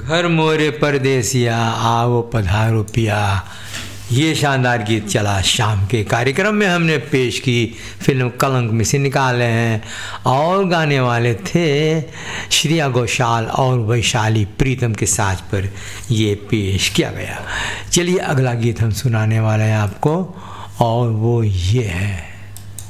घर मोरे परदेसिया आओ पधारो पिया। ये शानदार गीत चला शाम के कार्यक्रम में, हमने पेश की फिल्म कलंक में से निकाले हैं। और गाने वाले थे श्रेया घोषाल और वैशाली प्रीतम के साज पर ये पेश किया गया। चलिए अगला गीत हम सुनाने वाले हैं आपको, और वो ये है